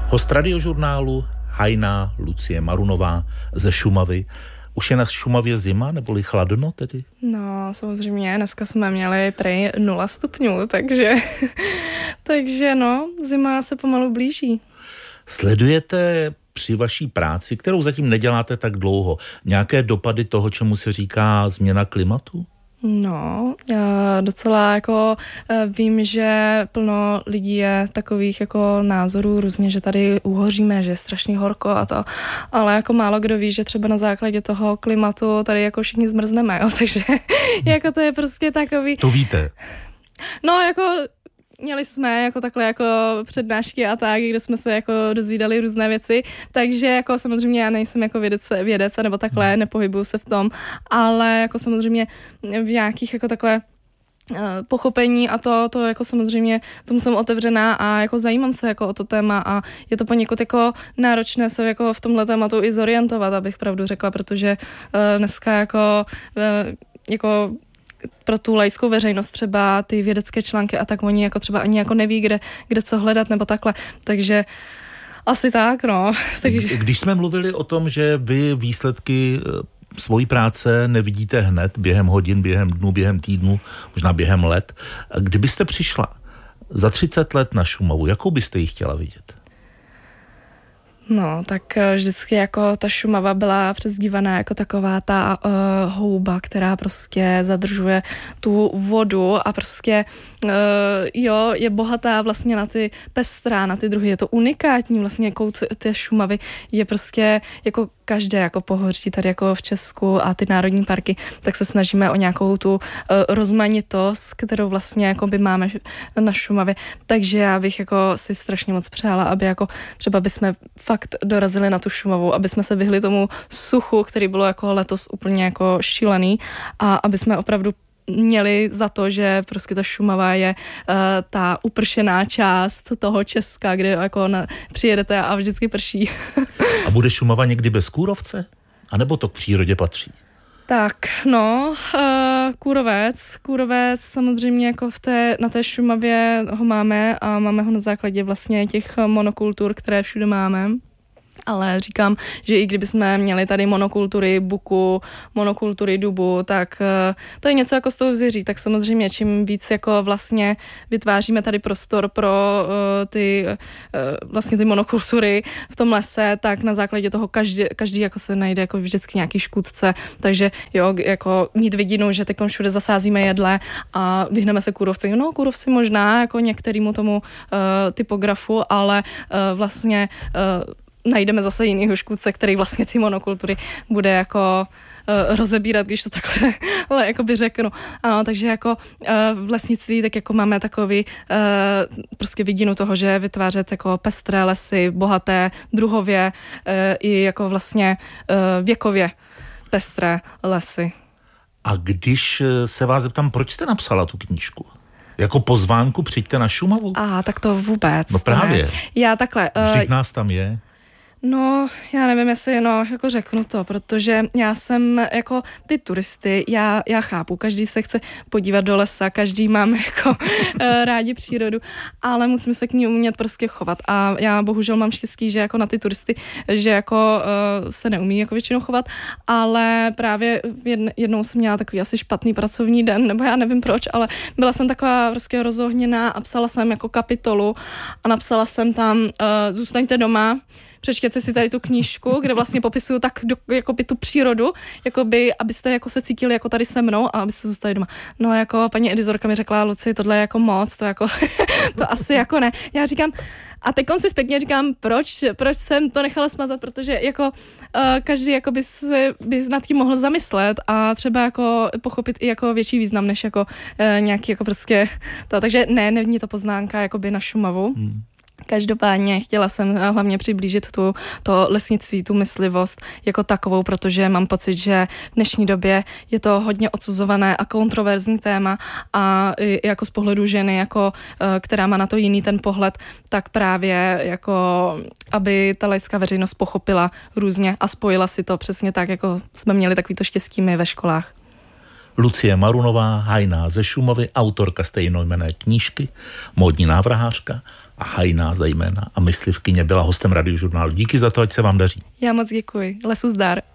Host Radiožurnálu hajná Lucie Marunová ze Šumavy. Už je na Šumavě zima, neboli chladno tedy? No, samozřejmě, dneska jsme měli prej 0 stupňů, takže no, zima se pomalu blíží. Sledujete při vaší práci, kterou zatím neděláte tak dlouho, nějaké dopady toho, čemu se říká změna klimatu? No, já docela jako vím, že plno lidí je takových jako názorů různě, že tady uhoříme, že je strašně horko a to, ale jako málo kdo ví, že třeba na základě toho klimatu tady jako všichni zmrzneme, jo, takže jako to je prostě takový... To víte? No, jako... Měli jsme jako takhle jako přednášky a tak, kde jsme se jako dozvídali různé věci, takže jako samozřejmě já nejsem jako vědec nebo takhle, nepohybuju se v tom, ale jako samozřejmě v nějakých jako takhle pochopení a to jako samozřejmě tomu jsem otevřená a jako zajímám se jako o to téma a je to poněkud jako náročné se jako v tomhle tématu i zorientovat, abych pravdu řekla, protože dneska jako pro tu laickou veřejnost třeba ty vědecké články a tak oni jako třeba ani jako neví, kde co hledat nebo takhle, takže asi tak, no. Takže... Když jsme mluvili o tom, že vy výsledky svojí práce nevidíte hned, během hodin, během dnů, během týdnů, možná během let, kdybyste přišla za 30 let na Šumavu, jakou byste ji chtěla vidět? No, tak vždycky jako ta Šumava byla přezdívaná jako taková ta houba, která prostě zadržuje tu vodu a prostě je bohatá vlastně na ty pestrá, na ty druhy. Je to unikátní vlastně kout té Šumavy. Je prostě jako každé jako pohoří tady jako v Česku a ty národní parky, tak se snažíme o nějakou tu rozmanitost, kterou vlastně jako by máme na Šumavě. Takže já bych jako si strašně moc přála, aby jako třeba bychom fakt dorazili na tu Šumavu, aby jsme se vyhli tomu suchu, který bylo jako letos úplně jako šílený a aby jsme opravdu měli za to, že prostě ta Šumava je ta upršená část toho Česka, kde jako přijedete a vždycky prší. A bude Šumava někdy bez kůrovce? A nebo to k přírodě patří? Tak, no, kůrovec samozřejmě jako na té Šumavě ho máme a máme ho na základě vlastně těch monokultur, které všude máme. Ale říkám, že i kdyby jsme měli tady monokultury buku, monokultury dubu, tak to je něco jako s tou zvěří. Tak samozřejmě čím víc jako vlastně vytváříme tady prostor pro vlastně ty monokultury v tom lese, tak na základě toho každý jako se najde jako vždycky nějaký škůdce. Takže jo, jako mít vidinu, že teď všude zasázíme jedle a vyhneme se kůrovci. No, kůrovci možná jako některýmu tomu typografu, ale vlastně najdeme zase jinýho škůdce, který vlastně ty monokultury bude jako rozebírat, když to takhle jakoby řeknu. Ano, takže jako v lesnictví tak jako máme takový prostě vidinu toho, že vytvářet jako pestré lesy, bohaté druhově i jako vlastně věkově pestré lesy. A když se vás zeptám, proč jste napsala tu knížku? Jako pozvánku přijďte na Šumavu? Tak to vůbec. No právě. Ne. Já takhle. Vždyť nás tam je. No, já nevím, jestli jako řeknu to, protože já jsem jako ty turisty, já chápu, každý se chce podívat do lesa, každý máme jako rádi přírodu, ale musíme se k ní umět prostě chovat a já bohužel mám štěstí, že jako na ty turisty, že jako se neumí jako většinou chovat, ale právě jednou jsem měla takový asi špatný pracovní den, nebo já nevím proč, ale byla jsem taková prostě rozohněná a psala jsem jako kapitolu a napsala jsem tam zůstaňte doma, přečtěte si tady tu knížku, kde vlastně popisuju tak jakoby tu přírodu, jakoby, abyste jako se cítili jako tady se mnou a abyste zůstali doma. No jako paní editorka mi řekla, Luci, tohle je jako moc, to jako, to asi jako ne. Já říkám, a teď si zpětně říkám, proč jsem to nechala smazat, protože jako každý jako by nad tím mohl zamyslet a třeba jako pochopit i jako větší význam, než jako nějaký jako prostě to. Takže není to poznámka jakoby na Šumavu. Každopádně chtěla jsem hlavně přiblížit to lesnictví, tu myslivost jako takovou, protože mám pocit, že v dnešní době je to hodně odsuzované a kontroverzní téma a jako z pohledu ženy, jako, která má na to jiný ten pohled, tak právě jako, aby ta laická veřejnost pochopila různě a spojila si to přesně tak, jako jsme měli takovýto štěstí my ve školách. Lucie Marunová, hajná ze Šumavy, autorka stejnojmenné knížky, módní návrhářka a hajná zejména a myslivkyně byla hostem Radiožurnálu. Díky za to, ať se vám daří. Já moc děkuji. Lesu zdar.